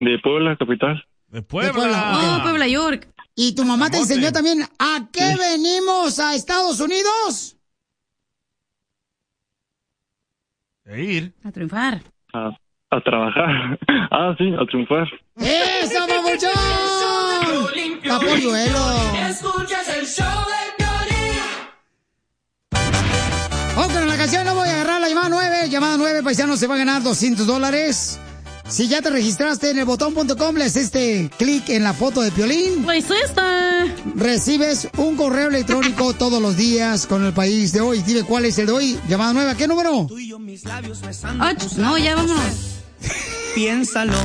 De Puebla, capital. De Puebla. Oh, Ok. Puebla, York. ¿Y tu mamá te Camote. enseñó también a qué venimos a Estados Unidos? De ir. A triunfar. A trabajar. Ah, sí, a triunfar. ¡Eso, babuchón! ¡Capolluelo! Escuchas el show de Piolín. Ok, con la canción no voy a agarrar la llamada 9. Llamada 9, paisano, se va a ganar $200. Si ya te registraste en el botón.com, le haces clic en la foto de Piolín. Pues esta. Recibes un correo electrónico todos los días con el país de hoy. Dime cuál es el de hoy. Llamada 9, ¿a qué número? No, ya vámonos. Piénsalo.